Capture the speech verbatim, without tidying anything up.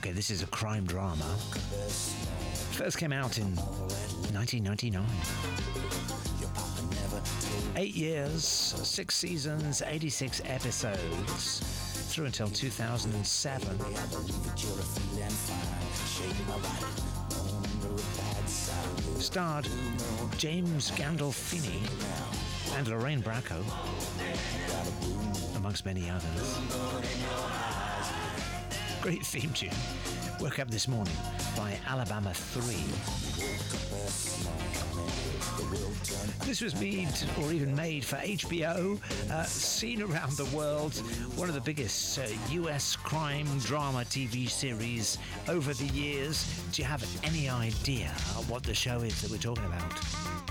Okay, this is a crime drama. First came out in nineteen ninety-nine. Eight years, six seasons, eighty-six episodes, through until two thousand seven. Starred James Gandolfini and Lorraine Bracco, amongst many others. Great theme tune. Woke Up This Morning by Alabama three. This was made, or even made, for H B O, uh, seen around the world, one of the biggest uh, U S crime drama T V series over the years. Do you have any idea what the show is that we're talking about?